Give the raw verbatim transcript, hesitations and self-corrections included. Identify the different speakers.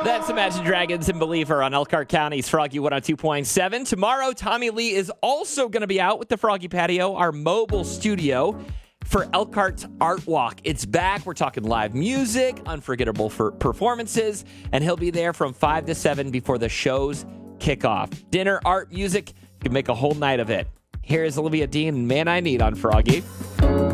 Speaker 1: That's Imagine Dragons and Believer on Elkhart County's Froggy one oh two point seven. Tomorrow, Tommy Lee is also going to be out with the Froggy Patio, our mobile studio, for Elkhart's Art Walk. It's back. We're talking live music, unforgettable for performances, and he'll be there from five to seven before the shows kick off. Dinner, art, music, you can make a whole night of it. Here's Olivia Dean, Man I Need on Froggy.